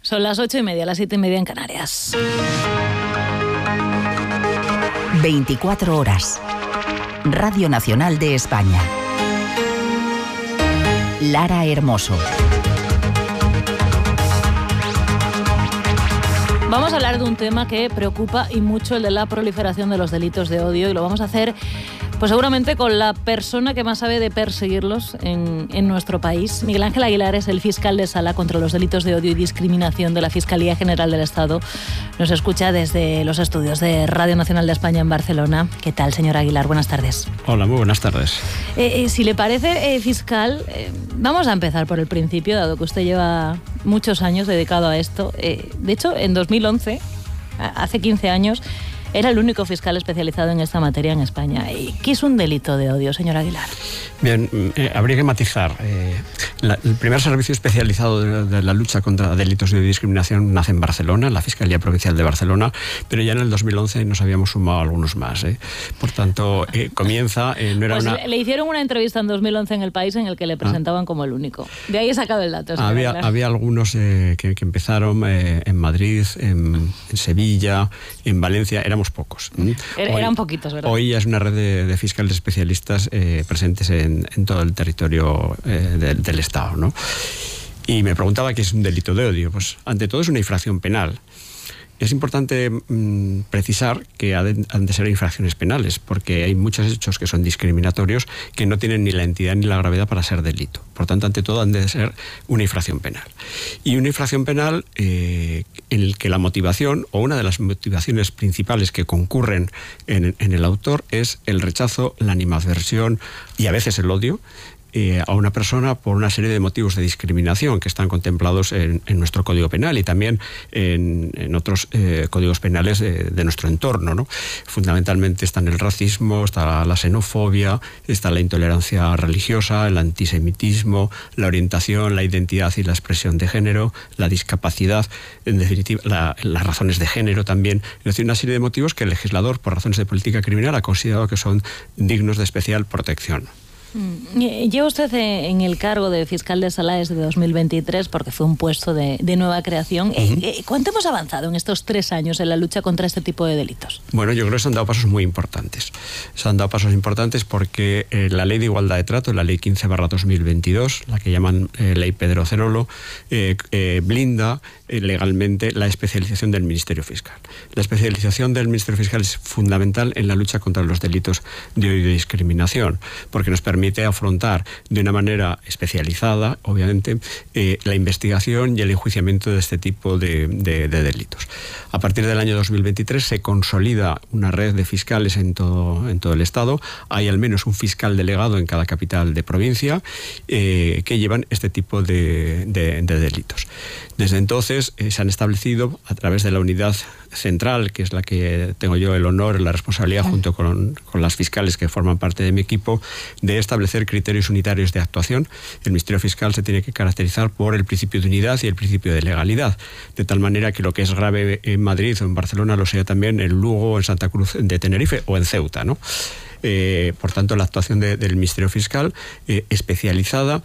Son las 8:30, las 7:30 en Canarias. 24 horas. Radio Nacional de España. Lara Hermoso. Vamos a hablar de un tema que preocupa y mucho, el de la proliferación de los delitos de odio, y lo vamos a hacer pues seguramente con la persona que más sabe de perseguirlos en nuestro país. Miguel Ángel Aguilar es el fiscal de sala contra los delitos de odio y discriminación de la Fiscalía General del Estado. Nos escucha desde los estudios de Radio Nacional de España en Barcelona. ¿Qué tal, señor Aguilar? Buenas tardes. Hola, muy buenas tardes. Si le parece, fiscal, vamos a empezar por el principio, dado que usted lleva muchos años dedicado a esto. De hecho, en 2011, hace 15 años, era el único fiscal especializado en esta materia en España. ¿Qué es un delito de odio, señor Aguilar? Bien, habría que matizar. El primer servicio especializado de la lucha contra delitos de discriminación nace en Barcelona, en la Fiscalía Provincial de Barcelona, pero ya en el 2011 nos habíamos sumado algunos más. Por tanto, comienza... no era Le hicieron una entrevista en 2011 en El País en el que le presentaban como el único. De ahí he sacado el dato. Había algunos que empezaron en Madrid, en Sevilla, en Valencia. Éramos pocos. Eran poquitos, ¿verdad? Hoy ya es una red de fiscales especialistas presentes en todo el territorio del Estado, ¿no? Y me preguntaba qué es un delito de odio. Pues ante todo es una infracción penal. Es importante precisar que han de ser infracciones penales, porque hay muchos hechos que son discriminatorios que no tienen ni la entidad ni la gravedad para ser delito. Por tanto, ante todo, han de ser una infracción penal. Y una infracción penal en el que la motivación, o una de las motivaciones principales que concurren en el autor, es el rechazo, la animadversión y a veces el odio a una persona por una serie de motivos de discriminación que están contemplados en nuestro Código Penal y también en otros códigos penales de nuestro entorno, ¿no? Fundamentalmente están el racismo, está la xenofobia, está la intolerancia religiosa, el antisemitismo, la orientación, la identidad y la expresión de género, la discapacidad, en definitiva, las razones de género también. Es decir, una serie de motivos que el legislador, por razones de política criminal, ha considerado que son dignos de especial protección. Lleva usted en el cargo de fiscal de sala desde 2023 porque fue un puesto de nueva creación. ¿Cuánto hemos avanzado en estos 3 años en la lucha contra este tipo de delitos? Bueno, yo creo que se han dado pasos muy importantes. Se han dado pasos importantes porque la Ley de Igualdad de Trato, la Ley 15/2022, la que llaman Ley Pedrocerolo, blinda legalmente la especialización del Ministerio Fiscal. La especialización del Ministerio Fiscal es fundamental en la lucha contra los delitos de odio y discriminación, porque nos permite afrontar de una manera especializada, obviamente, la investigación y el enjuiciamiento de este tipo de delitos. A partir del año 2023 se consolida una red de fiscales en todo el Estado. Hay al menos un fiscal delegado en cada capital de provincia que llevan este tipo de delitos. Desde entonces se han establecido, a través de la unidad central, que es la que tengo yo el honor, la responsabilidad, junto con las fiscales que forman parte de mi equipo, de establecer criterios unitarios de actuación. El Ministerio Fiscal se tiene que caracterizar por el principio de unidad y el principio de legalidad, de tal manera que lo que es grave en Madrid o en Barcelona lo sea también en Lugo, en Santa Cruz de Tenerife o en Ceuta, ¿no? Por tanto, la actuación del Ministerio Fiscal especializada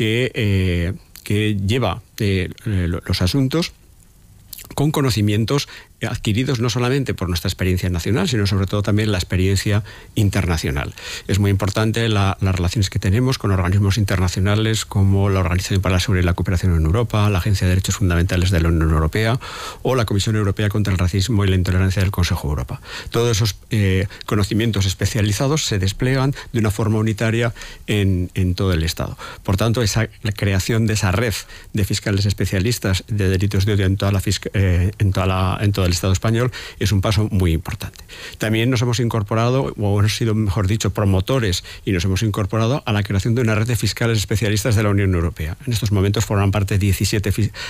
que lleva los asuntos con conocimientos adquiridos no solamente por nuestra experiencia nacional, sino sobre todo también la experiencia internacional. Es muy importante las relaciones que tenemos con organismos internacionales como la Organización para la Seguridad y la Cooperación en Europa, la Agencia de Derechos Fundamentales de la Unión Europea o la Comisión Europea contra el Racismo y la Intolerancia del Consejo de Europa. Todos esos conocimientos especializados se despliegan de una forma unitaria en todo el Estado. Por tanto, la creación de esa red de fiscales especialistas de delitos de odio en todo el Estado español es un paso muy importante. También nos hemos incorporado, o hemos sido, mejor dicho, promotores, y nos hemos incorporado a la creación de una red de fiscales especialistas de la Unión Europea. En estos momentos forman parte 17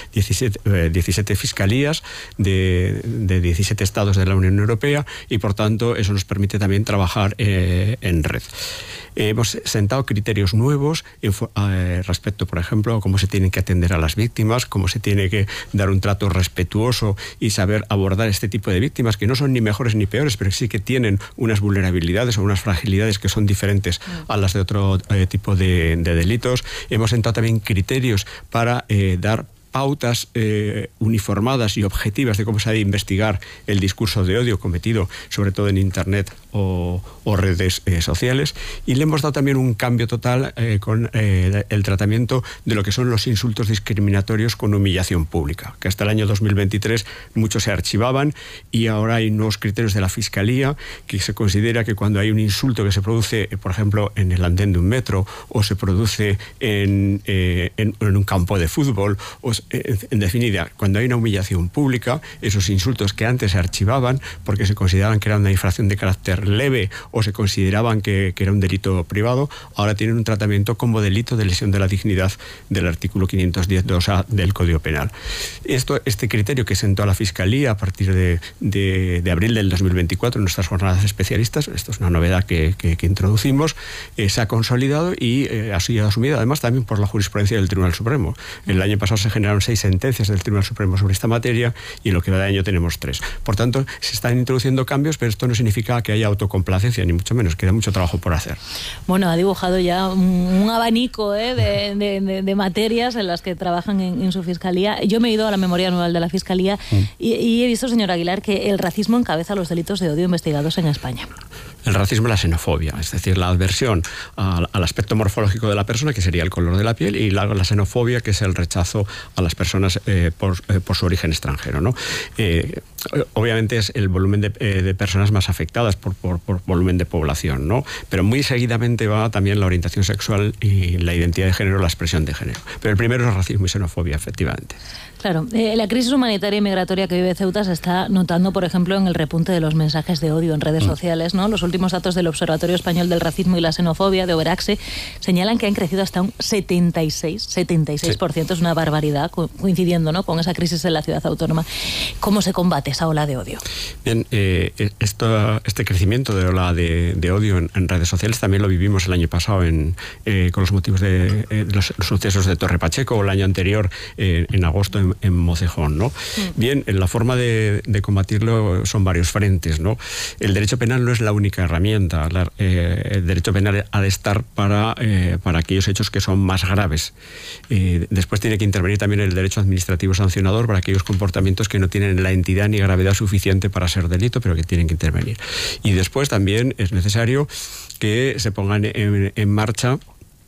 fiscalías de 17 estados de la Unión Europea y, por tanto, eso nos permite también trabajar en red. Hemos sentado criterios nuevos respecto, por ejemplo, a cómo se tienen que atender a las víctimas, cómo se tiene que dar un trato respetuoso y saber abordar este tipo de víctimas, que no son ni mejores ni peores, pero sí que tienen unas vulnerabilidades o unas fragilidades que son diferentes a las de otro tipo de delitos. Hemos sentado también criterios para dar pautas uniformadas y objetivas de cómo se ha de investigar el discurso de odio cometido sobre todo en Internet o redes sociales, y le hemos dado también un cambio total con el tratamiento de lo que son los insultos discriminatorios con humillación pública, que hasta el año 2023 muchos se archivaban, y ahora hay nuevos criterios de la Fiscalía que se considera que cuando hay un insulto que se produce, por ejemplo, en el andén de un metro, o se produce en un campo de fútbol, o en definitiva, cuando hay una humillación pública, esos insultos que antes se archivaban porque se consideraban que era una infracción de carácter leve o se consideraban que era un delito privado, ahora tienen un tratamiento como delito de lesión de la dignidad del artículo 510(2)A del Código Penal. Este criterio que sentó a la Fiscalía a partir de abril del 2024 en nuestras jornadas especialistas, esto es una novedad que introducimos, se ha consolidado y ha sido asumido además también por la jurisprudencia del Tribunal Supremo. El año pasado se generaron 6 sentencias del Tribunal Supremo sobre esta materia y en lo que va de año tenemos 3. Por tanto, se están introduciendo cambios, pero esto no significa que haya autocomplacencia, ni mucho menos, queda mucho trabajo por hacer. Bueno, ha dibujado ya un abanico de materias en las que trabajan en su Fiscalía. Yo me he ido a la memoria anual de la Fiscalía y he visto, señor Aguilar, que el racismo encabeza los delitos de odio investigados en España. El racismo y la xenofobia, es decir, la aversión al aspecto morfológico de la persona, que sería el color de la piel, y la xenofobia, que es el rechazo a las personas por su origen extranjero, ¿no? Obviamente es el volumen de personas más afectadas por volumen de población, ¿no? Pero muy seguidamente va también la orientación sexual y la identidad de género, la expresión de género. Pero el primero es racismo y xenofobia, efectivamente. Claro, la crisis humanitaria y migratoria que vive Ceuta se está notando, por ejemplo, en el repunte de los mensajes de odio en redes sociales, ¿no? Los últimos datos del Observatorio Español del Racismo y la Xenofobia, de Overaxe, señalan que han crecido hasta un 76%, sí. Es una barbaridad, coincidiendo, ¿no?, con esa crisis en la ciudad autónoma. ¿Cómo se combate esa ola de odio? Bien, este crecimiento de ola de odio en redes sociales también lo vivimos el año pasado con los motivos de los sucesos de Torre Pacheco, o el año anterior, en agosto, en Mocejón, ¿no? Bien, la forma de combatirlo son varios frentes, ¿no? El derecho penal no es la única herramienta. El derecho penal ha de estar para aquellos hechos que son más graves. Después tiene que intervenir también el derecho administrativo sancionador para aquellos comportamientos que no tienen la entidad ni gravedad suficiente para ser delito, pero que tienen que intervenir. Y después también es necesario que se pongan en marcha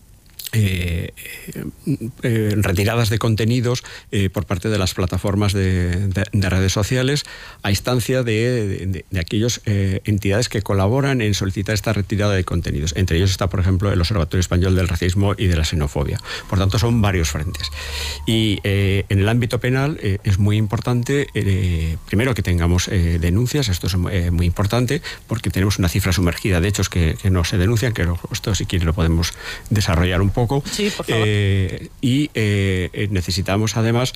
retiradas de contenidos por parte de las plataformas de redes sociales a instancia de aquellas entidades que colaboran en solicitar esta retirada de contenidos. Entre ellos está, por ejemplo, el Observatorio Español del Racismo y de la Xenofobia. Por tanto, son varios frentes. Y en el ámbito penal es muy importante, primero, que tengamos denuncias. Esto es muy importante porque tenemos una cifra sumergida de hechos que no se denuncian, que esto, si quiere, lo podemos desarrollar un poco. Sí, por favor. Y necesitamos además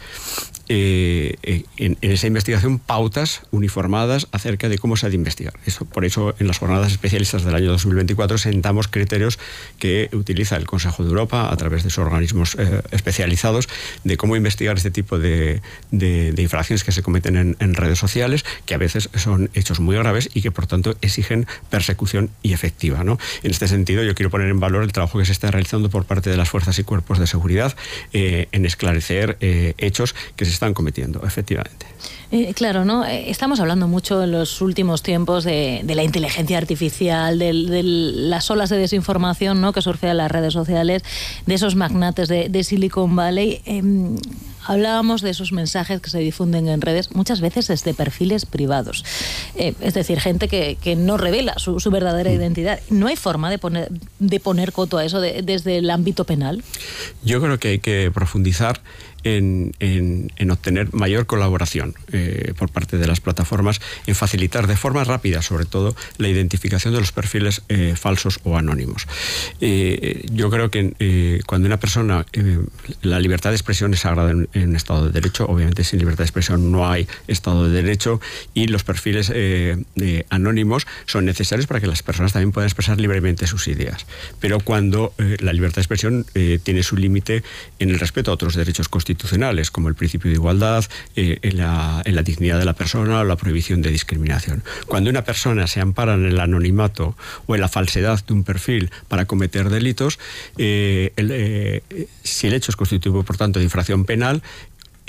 en esa investigación pautas uniformadas acerca de cómo se ha de investigar. Por eso en las jornadas especialistas del año 2024 sentamos criterios que utiliza el Consejo de Europa a través de sus organismos especializados de cómo investigar este tipo de infracciones que se cometen en redes sociales, que a veces son hechos muy graves y que por tanto exigen persecución y efectiva, ¿no? En este sentido, yo quiero poner en valor el trabajo que se está realizando por parte de las fuerzas y cuerpos de seguridad en esclarecer hechos que se están cometiendo, efectivamente. Claro, ¿no? Estamos hablando mucho en los últimos tiempos de la inteligencia artificial, de las olas de desinformación, ¿no?, que surfean las redes sociales, de esos magnates de Silicon Valley. Hablábamos de esos mensajes que se difunden en redes, muchas veces desde perfiles privados. Es decir, gente que no revela su verdadera identidad. ¿No hay forma de poner coto a eso desde el ámbito penal? Yo creo que hay que profundizar en obtener mayor colaboración por parte de las plataformas, en facilitar de forma rápida, sobre todo, la identificación de los perfiles falsos o anónimos. Yo creo que cuando una persona, la libertad de expresión es sagrada en un Estado de Derecho. Obviamente, sin libertad de expresión no hay Estado de Derecho, y los perfiles anónimos son necesarios para que las personas también puedan expresar libremente sus ideas. Pero cuando la libertad de expresión tiene su límite en el respeto a otros derechos constitucionales, como el principio de igualdad, en la dignidad de la persona, o la prohibición de discriminación. Cuando una persona se ampara en el anonimato o en la falsedad de un perfil para cometer delitos, si el hecho es constitutivo, por tanto, de infracción penal,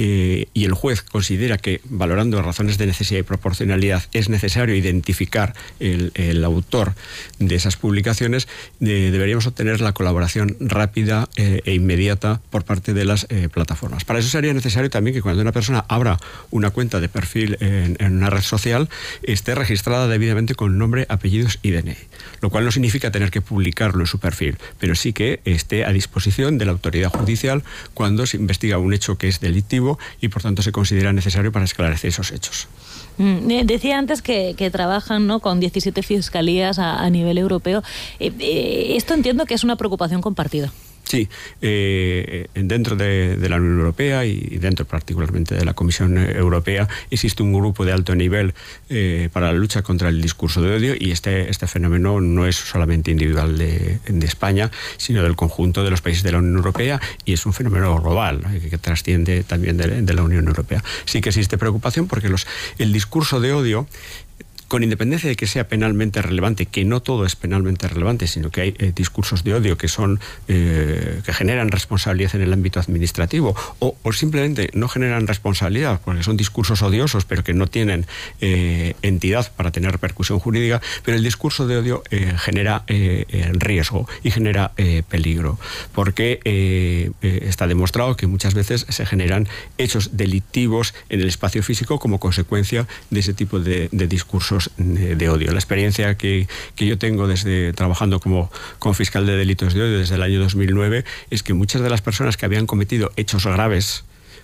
y el juez considera que, valorando razones de necesidad y proporcionalidad, es necesario identificar el autor de esas publicaciones, deberíamos obtener la colaboración rápida e inmediata por parte de las plataformas. Para eso sería necesario también que cuando una persona abra una cuenta de perfil en una red social, esté registrada debidamente con nombre, apellidos y DNI, lo cual no significa tener que publicarlo en su perfil, pero sí que esté a disposición de la autoridad judicial cuando se investiga un hecho que es delictivo y por tanto se considera necesario para esclarecer esos hechos. Decía antes que trabajan, ¿no?, con 17 fiscalías a nivel europeo. Esto entiendo que es una preocupación compartida. Sí, dentro de la Unión Europea y dentro particularmente de la Comisión Europea existe un grupo de alto nivel para la lucha contra el discurso de odio, y este fenómeno no es solamente individual de España, sino del conjunto de los países de la Unión Europea, y es un fenómeno global que trasciende también de la Unión Europea. Sí que existe preocupación porque el discurso de odio, con independencia de que sea penalmente relevante, que no todo es penalmente relevante, sino que hay discursos de odio que son que generan responsabilidad en el ámbito administrativo, o simplemente no generan responsabilidad porque son discursos odiosos pero que no tienen entidad para tener repercusión jurídica, pero el discurso de odio genera riesgo y genera peligro, porque está demostrado que muchas veces se generan hechos delictivos en el espacio físico como consecuencia de ese tipo de discursos de odio. La experiencia que yo tengo desde trabajando como fiscal de delitos de odio desde el año 2009 es que muchas de las personas que habían cometido hechos graves